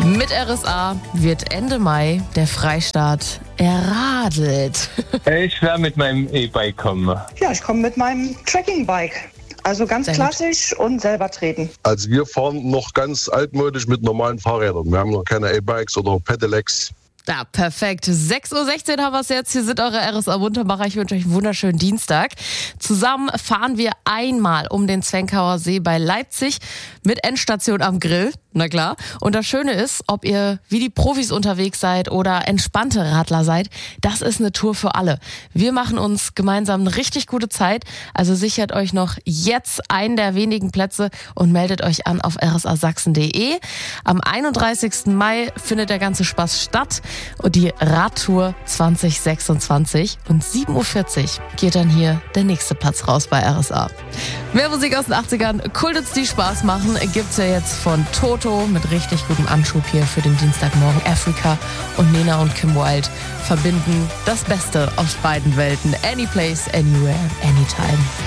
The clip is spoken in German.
Mit RSA wird Ende Mai der Freistaat erradelt. Ich werde mit meinem E-Bike kommen. Ja, ich komme mit meinem Trekkingbike. Also ganz klassisch und selber treten. Also wir fahren noch ganz altmodisch mit normalen Fahrrädern. Wir haben noch keine E-Bikes oder Pedelecs. Ja, perfekt. 6:16 Uhr haben wir es jetzt. Hier sind eure RSA Wundermacher. Ich wünsche euch einen wunderschönen Dienstag. Zusammen fahren wir einmal um den Zwenkauer See bei Leipzig mit Endstation am Grill. Na klar. Und das Schöne ist, ob ihr wie die Profis unterwegs seid oder entspannte Radler seid, das ist eine Tour für alle. Wir machen uns gemeinsam eine richtig gute Zeit. Also sichert euch noch jetzt einen der wenigen Plätze und meldet euch an auf rsasachsen.de. Am 31. Mai findet der ganze Spaß statt. Und die Radtour 2026. Und 7:40 Uhr geht dann hier der nächste Platz raus bei RSA. Mehr Musik aus den 80ern, Kultits, die Spaß machen, gibt's ja jetzt von Toto mit richtig gutem Anschub hier für den Dienstagmorgen. Africa und Nena und Kim Wilde verbinden das Beste aus beiden Welten. Anyplace, anywhere, anytime.